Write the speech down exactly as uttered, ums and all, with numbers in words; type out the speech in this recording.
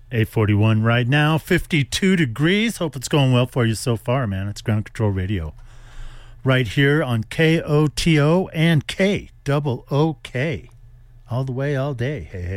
eight forty-one right now, fifty-two degrees. Hope it's going well for you so far, man. It's Ground Control Radio. Right here on K O T O and K O O K. All the way, all day. Hey, hey.